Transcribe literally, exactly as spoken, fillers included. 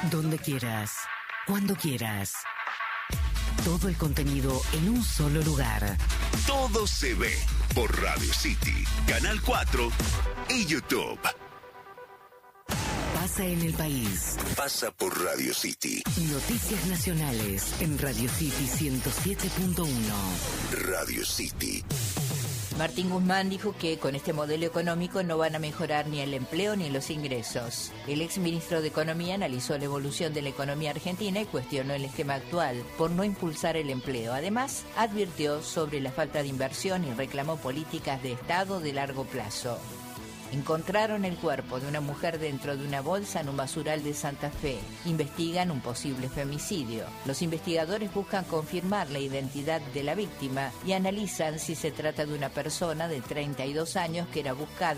Donde quieras, cuando quieras. Todo el contenido en un solo lugar. Todo se ve por Radio City, Canal cuatro y YouTube. Pasa en el país. Pasa por Radio City. Noticias nacionales en Radio City ciento siete punto uno. Radio City. Martín Guzmán dijo que con este modelo económico no van a mejorar ni el empleo ni los ingresos. El exministro de Economía analizó la evolución de la economía argentina y cuestionó el esquema actual por no impulsar el empleo. Además, advirtió sobre la falta de inversión y reclamó políticas de Estado de largo plazo. Encontraron el cuerpo de una mujer dentro de una bolsa en un basural de Santa Fe. Investigan un posible femicidio. Los investigadores buscan confirmar la identidad de la víctima y analizan si se trata de una persona de treinta y dos años que era buscada